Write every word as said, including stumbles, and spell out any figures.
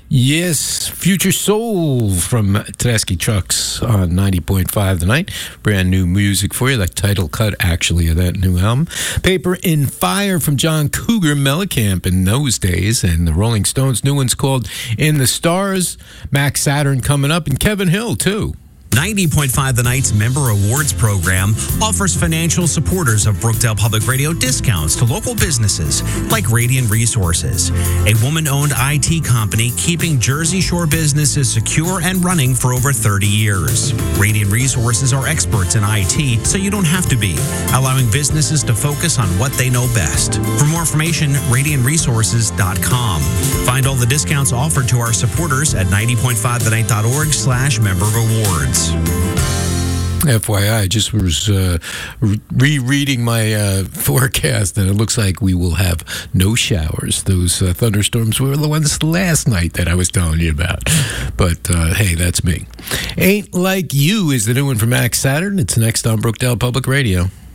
Yes, Future Soul from Tedeschi Trucks on ninety point five tonight. Brand new music for you, the title cut, actually, of that new album. Paper in Fire from John Cougar Mellencamp in those days. And the Rolling Stones' new one's called In the Stars. Max Saturn coming up, and Kevin Hill, too. ninety point five The Night's Member Awards program offers financial supporters of Brookdale Public Radio discounts to local businesses like Radiant Resources, a woman-owned I T company keeping Jersey Shore businesses secure and running for over thirty years. Radiant Resources are experts in I T, so you don't have to be, allowing businesses to focus on what they know best. For more information, radiant resources dot com. Find all the discounts offered to our supporters at ninety point five the night dot org slash member rewards. F Y I, I just was uh, re- rereading my uh, forecast, and it looks like we will have no showers. Those uh, thunderstorms were the ones last night that I was telling you about. But, uh, hey, that's me. Ain't Like You is the new one from Max Saturn. It's next on Brookdale Public Radio.